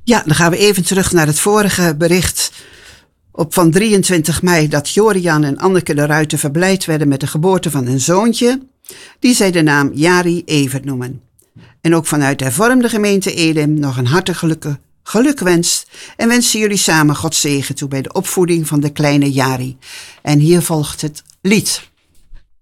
Ja, dan gaan we even terug naar het vorige bericht van 23 mei... dat Jorian en Anneke de Ruiter verblijd werden met de geboorte van een zoontje... die zij de naam Jari Evert noemen. En ook vanuit de hervormde gemeente Elim nog een hartelijk geluk wenst... en wensen jullie samen Gods zegen toe bij de opvoeding van de kleine Jari. En hier volgt het lied.